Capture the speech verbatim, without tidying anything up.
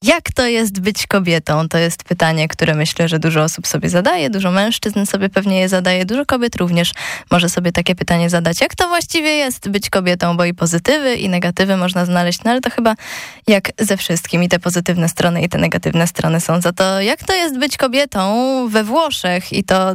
Jak to jest być kobietą? To jest pytanie, które myślę, że dużo osób sobie zadaje, dużo mężczyzn sobie pewnie je zadaje, dużo kobiet również może sobie takie pytanie zadać. Jak to właściwie jest być kobietą? Bo i pozytywy, i negatywy można znaleźć, no ale to chyba jak ze wszystkim. I te pozytywne strony, i te negatywne strony są. Za to jak to jest być kobietą we Włoszech? I to